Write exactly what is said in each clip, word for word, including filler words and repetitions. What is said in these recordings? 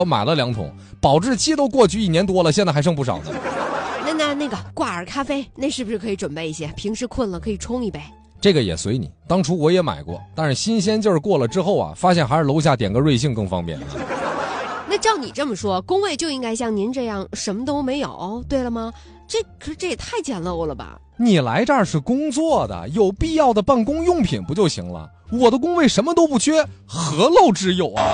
我买了两桶，保质期都过去一年多了，现在还剩不少呢。 那那那个挂耳咖啡，那是不是可以准备一些？平时困了可以冲一杯。 这个也随你，当初我也买过，但是新鲜劲儿过了之后啊，发现还是楼下点个瑞幸更方便。 那照你这么说，工位就应该像您这样什么都没有，对了吗？这可是这也太简陋了吧？ 你来这儿是工作的，有必要的办公用品不就行了？我的工位什么都不缺，何陋之有啊？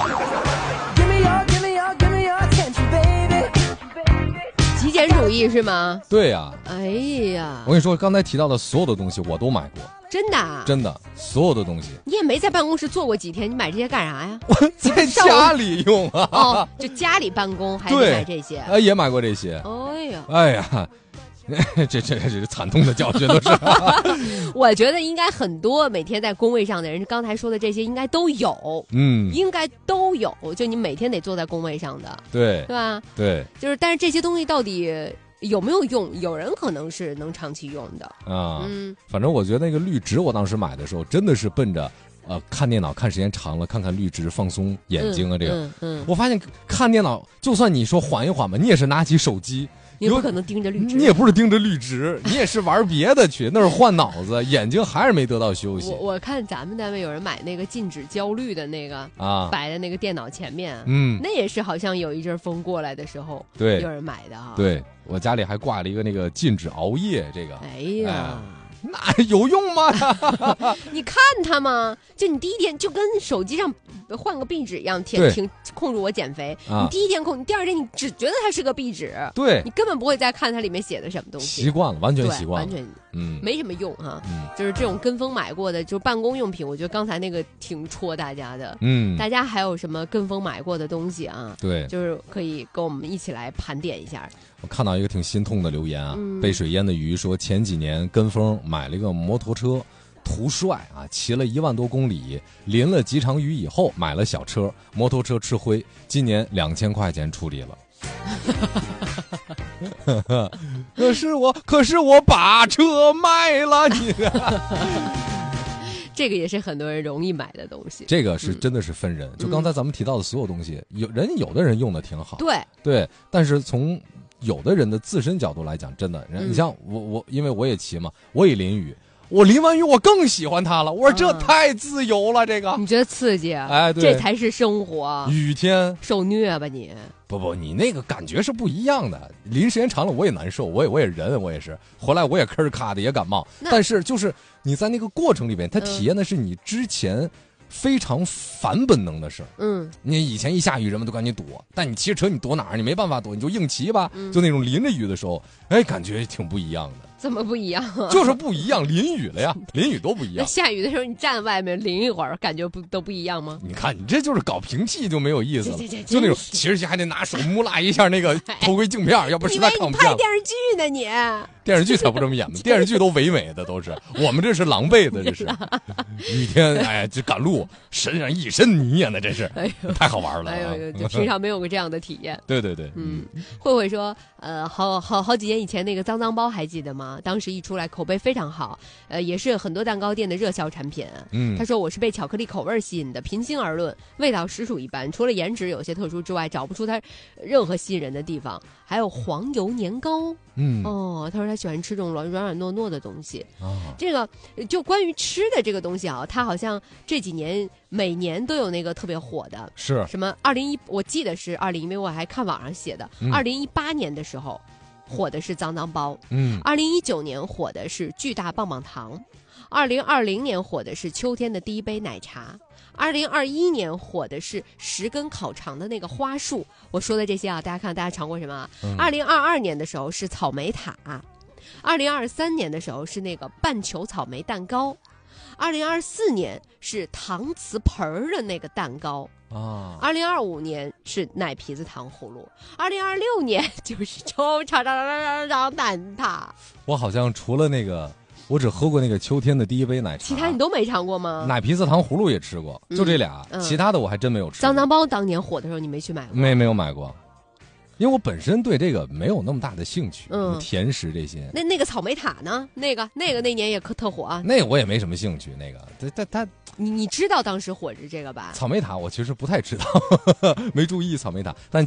极简主义是吗？ 对呀、啊。 哎呀， 我跟你说，刚才提到的所有的东西我都买过。 真的、啊？ 真的，所有的东西。 你也没在办公室坐过几天，你买这些干啥呀？ 我在家里用啊。 哦，就家里办公还得买这些。 呃，也买过这些。 哎呀， 哎呀。这这这是惨痛的教训都是。 我觉得应该很多每天在工位上的人，刚才说的这些应该都有， 嗯， 应该都有。就你每天得坐在工位上的， 对， 对吧？ 对， 就是，但是这些东西到底有没有用？有人可能是能长期用的啊。 嗯， 反正我觉得那个绿植，我当时买的时候真的是奔着呃看电脑看时间长了，看看绿植放松眼睛啊。这个， 嗯嗯， 我发现看电脑，就算你说缓一缓吧，你也是拿起手机。 你也不可能盯着绿植， 你也不是盯着绿植，你也是玩别的去，那是换脑子，眼睛还是没得到休息。 我我看咱们单位有人买那个禁止焦虑的那个啊， 摆在那个电脑前面， 嗯， 那也是好像有一阵风过来的时候， 对， 有人买的哈。 对，我家里还挂了一个那个禁止熬夜这个。 哎呀。哎那有用吗？ 你看它嘛，就你第一天就跟手机上换个壁纸一样，停停控制我减肥。啊、你第一天控，你第二天你只觉得它是个壁纸， 对， 你根本不会再看它里面写的什么东西。 习惯了，完全习惯了， 完全嗯， 没什么用哈、啊。 嗯， 就是这种跟风买过的，就是办公用品，我觉得刚才那个挺戳大家的。 嗯， 大家还有什么跟风买过的东西啊？ 对， 就是可以跟我们一起来盘点一下。 我看到一个挺心痛的留言啊， 嗯、 背水淹的鱼说前几年跟风买了一个摩托车，图帅啊，骑了一万多公里，淋了几场雨以后买了小车，摩托车吃灰，今年两千块钱处理了。可是我，可是我把车卖了你。 这个也是很多人容易买的东西， 这个是真的是分人。嗯、就刚才咱们提到的所有东西，有人有的人用的挺好， 对对，但是从有的人的自身角度来讲，真的，你像我我因为我也骑嘛，我也淋雨。我淋完雨，我更喜欢它了。我说这太自由了，这个你觉得刺激啊？ 哎，对， 这才是生活。 雨天受虐吧你？ 不不，你那个感觉是不一样的。淋时间长了，我也难受，我也我也人，我也是回来我也吭儿咔的也感冒。但是就是你在那个过程里边，它体验的是你之前非常反本能的事儿。 嗯， 你以前一下雨人们都赶紧躲，但你骑车你躲哪儿？你没办法躲，你就硬骑吧。 嗯、 就那种淋着雨的时候，哎，感觉挺不一样的。 怎么不一样啊？ 就是不一样，淋雨了呀，淋雨多不一样。 下雨的时候你站外面淋一会儿，感觉不都不一样吗？ 你看你这就是搞平替就没有意思了，就那种骑着骑还得拿手摸拉一下那个头盔镜片，要不实在看不见。 你拍电视剧呢你？ 电视剧才不这么演呢，电视剧都唯美的都是，我们这是狼狈的，这是。雨天哎，这赶路身上一身泥呀，那真是，哎呦，太好玩了。 哎呦，就平常没有过这样的体验。 对对对， 嗯，慧慧说，呃，好好好几年以前那个脏脏包还记得吗？当时一出来口碑非常好，呃，也是很多蛋糕店的热销产品。 嗯， 他说我是被巧克力口味吸引的，平心而论，味道实属一般，除了颜值有些特殊之外，找不出它任何吸引人的地方。还有黄油年糕， 嗯， 哦，他说他喜欢吃这种软软软糯糯的东西。 啊， 这个就关于吃的这个东西啊，他好像这几年每年都有那个特别火的， 是什么二零一，我记得是二零，因为我还看网上写的，二零一八年的时候。火的是脏脏包， 嗯， 二零一九年火的是巨大棒棒糖，二零二零年火的是秋天的第一杯奶茶，二零二一年火的是十根烤肠的那个花束。我说的这些啊，大家看大家尝过什么？二零二二年的时候是草莓塔，二零二三年的时候是那个半球草莓蛋糕，二零二四年是搪瓷盆儿的那个蛋糕。 啊， 二零二五年是奶皮子糖葫芦，二零二六年就是抽长长长长蛋挞。 我好像除了那个，我只喝过那个秋天的第一杯奶茶， 其他你都没尝过吗？ 奶皮子糖葫芦也吃过，就这俩， 嗯嗯、 其他的我还真没有吃过。 脏脏包当年火的时候，你没去买过？ 没没有买过。 因为我本身对这个没有那么大的兴趣， 嗯， 甜食这些。 那那个草莓塔呢？那个那个那年也可特火啊。 那个我也没什么兴趣，那个他他他， 你你知道当时火着这个吧？ 草莓塔我其实不太知道，没注意草莓塔，但